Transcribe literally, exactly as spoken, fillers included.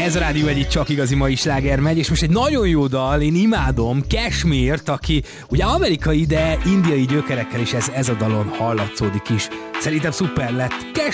Ez a Rádió egyik csak igazi mai sláger megy, és most egy nagyon jó dal, én imádom, Cashmere-t, aki ugye amerikai, de indiai gyökerekkel is ez, ez a dalon hallatszódik is. Szerintem szuper lett.